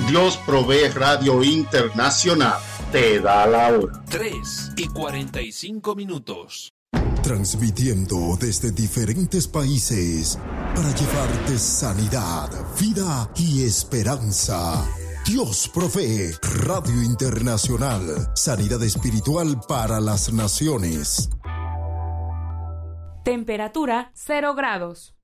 Dios Provee Radio Internacional te da la hora. 3:45. Transmitiendo desde diferentes países para llevarte sanidad, vida y esperanza. Dios Provee Radio Internacional. Sanidad espiritual para las naciones. Temperatura 0 grados.